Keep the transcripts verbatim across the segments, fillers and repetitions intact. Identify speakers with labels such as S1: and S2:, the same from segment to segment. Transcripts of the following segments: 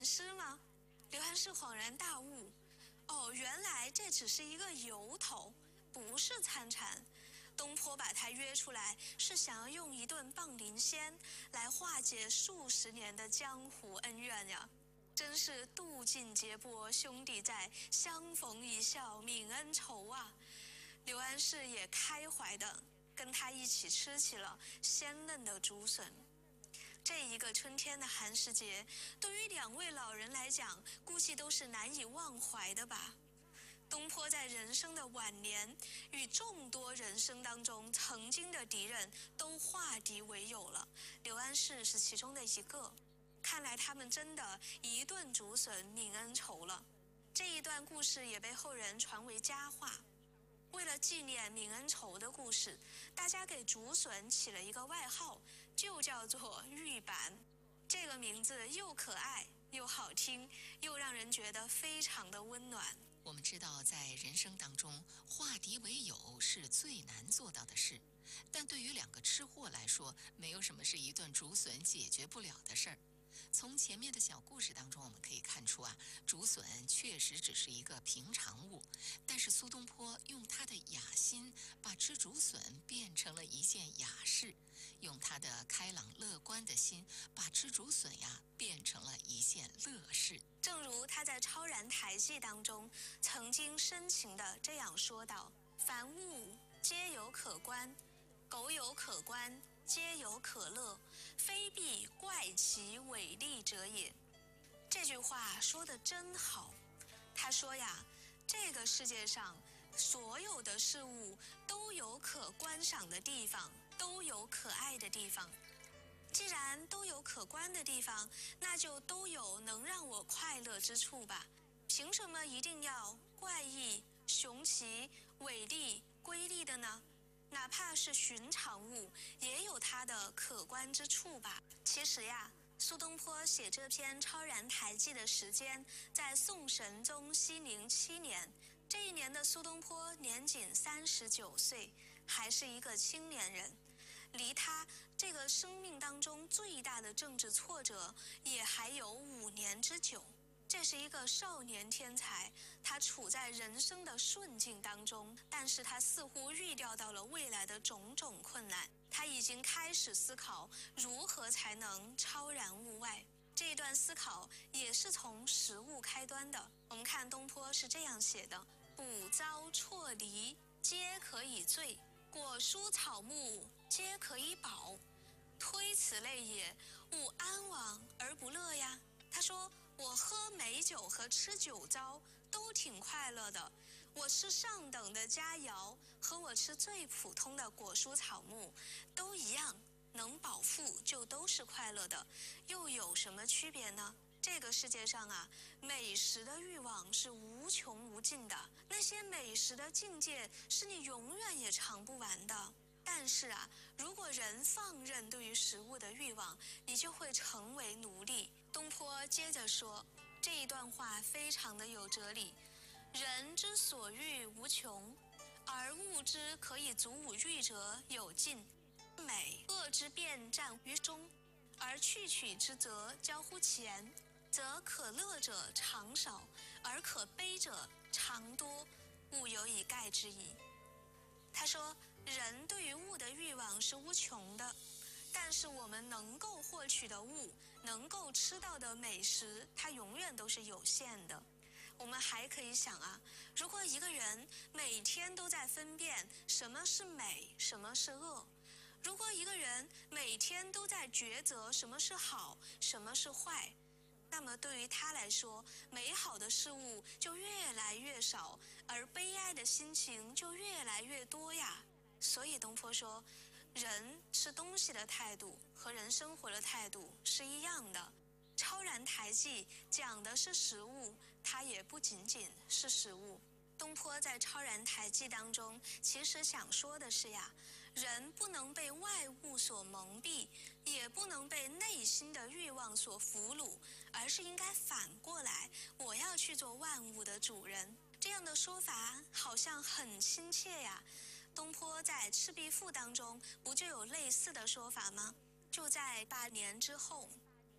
S1: 诗吗？刘安世恍然大悟，哦，原来这只是一个由头，不是参禅。东坡把他约出来，是想要用一顿棒灵仙来化解数十年的江湖恩怨呀！真是渡尽劫波兄弟在，相逢一笑泯恩仇啊！刘安世也开怀的跟他一起吃起了鲜嫩的竹笋。这一个春天的寒食节，对于两位老人来讲，估计都是难以忘怀的吧。东坡在人生的晚年，与众多人生当中曾经的敌人都化敌为友了，刘安世是其中的一个。看来他们真的一顿竹笋泯恩仇了。这一段故事也被后人传为佳话。为了纪念泯恩仇的故事，大家给竹笋起了一个外号，就叫做玉板。这个名字又可爱又好听，又让人觉得非常的温暖。
S2: 我们知道，在人生当中，化敌为友是最难做到的事，但对于两个吃货来说，没有什么是一顿竹笋解决不了的事儿。从前面的小故事当中，我们可以看出啊，竹笋确实只是一个平常物，但是苏东坡用他的雅心，把吃竹笋变成了一件雅事，用他的开朗乐观的心，把吃竹笋呀变成了一件乐事。
S1: 正如他在《超然台记》当中曾经深情地这样说道：“凡物皆有可观，苟有可观，皆有可乐，非必怪其伟丽者也。”这句话说得真好。他说呀，这个世界上所有的事物都有可观赏的地方，都有可爱的地方。既然都有可观的地方，那就都有能让我快乐之处吧。凭什么一定要怪异、雄奇、伟丽、瑰丽的呢？哪怕是寻常物，也有它的可观之处吧。其实呀，苏东坡写这篇《超然台记》的时间在宋神宗熙宁七年。这一年的苏东坡年仅三十九岁，还是一个青年人。离他这个生命当中最大的政治挫折也还有五年之久。这是一个少年天才，他处在人生的顺境当中，但是他似乎预料到了未来的种种困难，他已经开始思考如何才能超然物外。这一段思考也是从食物开端的。我们看东坡是这样写的：捕遭辍离，皆可以醉；果蔬草木，皆可以饱。推此类也，吾安往而不乐呀？他说，我喝美酒和吃酒糟都挺快乐的，我吃上等的佳肴和我吃最普通的果蔬草木都一样，能饱腹就都是快乐的，又有什么区别呢？这个世界上啊，美食的欲望是无穷无尽的，那些美食的境界是你永远也尝不完的。但是啊，如果人放任对于食物的欲望，你就会成为奴隶。东坡接着说，这一段话非常的有哲理：人之所欲无穷，而物之可以足吾欲者有尽。美恶之辩战于中，而去取之则交乎前，则可乐者常少，而可悲者常多，物有以盖之矣。他说，人对于物的欲望是无穷的，但是我们能够获取的物，能够吃到的美食，它永远都是有限的。我们还可以想啊，如果一个人每天都在分辨什么是美，什么是恶，如果一个人每天都在抉择什么是好，什么是坏，那么对于他来说，美好的事物就越来越少，而悲哀的心情就越来越多呀。所以东坡说，人吃东西的态度和人生活的态度是一样的。超然台记讲的是食物，它也不仅仅是食物。东坡在《超然台记》当中，其实想说的是呀，人不能被外物所蒙蔽，也不能被内心的欲望所俘虏，而是应该反过来，我要去做万物的主人。这样的说法好像很亲切呀。东坡在《赤壁赋》当中不就有类似的说法吗？就在八年之后，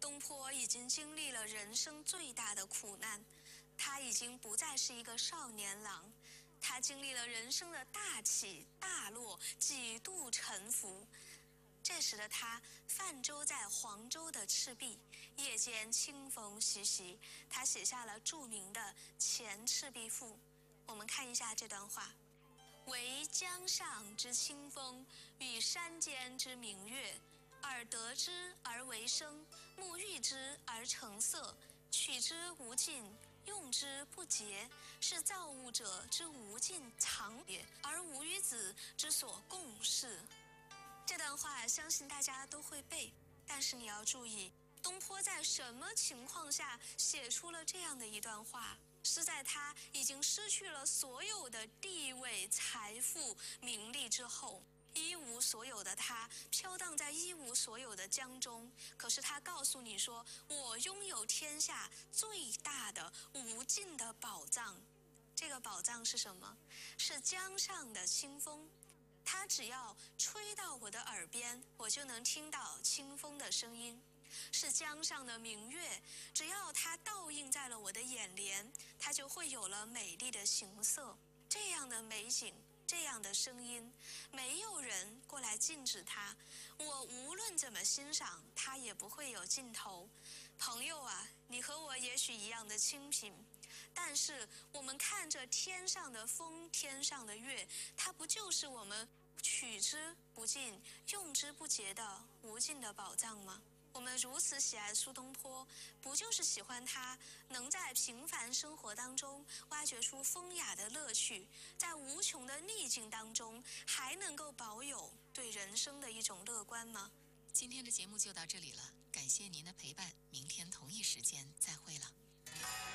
S1: 东坡已经经历了人生最大的苦难，他已经不再是一个少年郎，他经历了人生的大起大落，几度沉浮。这时的他泛舟在黄州的赤壁，夜间清风习习，他写下了著名的《前赤壁赋》。我们看一下这段话：惟江上之清风，与山间之明月，耳得之而为声，目遇之而成色，取之无尽，用之不竭，是造物者之无尽藏也，而吾与子之所共适。这段话相信大家都会背，但是你要注意，东坡在什么情况下写出了这样的一段话？是在他已经失去了所有的地位、财富、名利之后，一无所有的他飘荡在一无所有的江中，可是他告诉你说，我拥有天下最大的无尽的宝藏。这个宝藏是什么？是江上的清风。它只要吹到我的耳边，我就能听到清风的声音。是江上的明月，只要它倒映在了我的眼帘，它就会有了美丽的形色。这样的美景，这样的声音，没有人过来禁止它，我无论怎么欣赏，它也不会有尽头。朋友啊，你和我也许一样的清贫，但是我们看着天上的风，天上的月，它不就是我们取之不尽、用之不竭的无尽的宝藏吗？我们如此喜爱苏东坡，不就是喜欢他能在平凡生活当中挖掘出风雅的乐趣，在无穷的逆境当中还能够保有对人生的一种乐观吗？
S2: 今天的节目就到这里了，感谢您的陪伴，明天同一时间再会了。